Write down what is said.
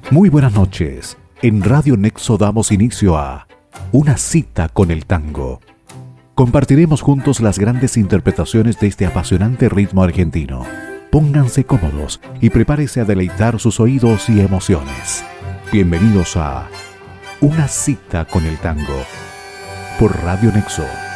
Muy buenas noches. En Radio Nexo damos inicio a Una cita con el tango. Compartiremos juntos las grandes interpretaciones de este apasionante ritmo argentino. Pónganse cómodos y prepárese a deleitar sus oídos y emociones. Bienvenidos a Una cita con el tango por Radio Nexo.